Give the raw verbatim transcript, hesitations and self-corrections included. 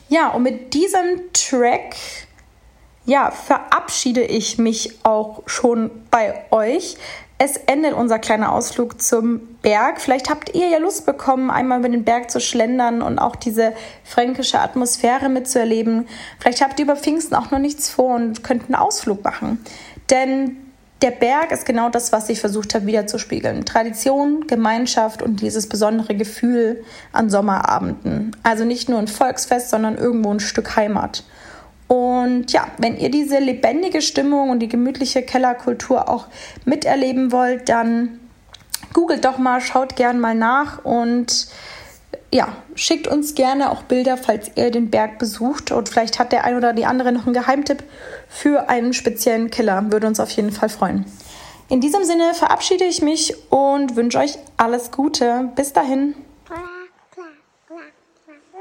Ja, und mit diesem Track ja, verabschiede ich mich auch schon bei euch. Es endet unser kleiner Ausflug zum Berg. Vielleicht habt ihr ja Lust bekommen, einmal über den Berg zu schlendern und auch diese fränkische Atmosphäre mitzuerleben. Vielleicht habt ihr über Pfingsten auch noch nichts vor und könnt einen Ausflug machen. Denn der Berg ist genau das, was ich versucht habe wiederzuspiegeln. Tradition, Gemeinschaft und dieses besondere Gefühl an Sommerabenden. Also nicht nur ein Volksfest, sondern irgendwo ein Stück Heimat. Und ja, wenn ihr diese lebendige Stimmung und die gemütliche Kellerkultur auch miterleben wollt, dann googelt doch mal, schaut gern mal nach und ja, schickt uns gerne auch Bilder, falls ihr den Berg besucht. Und vielleicht hat der ein oder die andere noch einen Geheimtipp für einen speziellen Keller. Würde uns auf jeden Fall freuen. In diesem Sinne verabschiede ich mich und wünsche euch alles Gute. Bis dahin.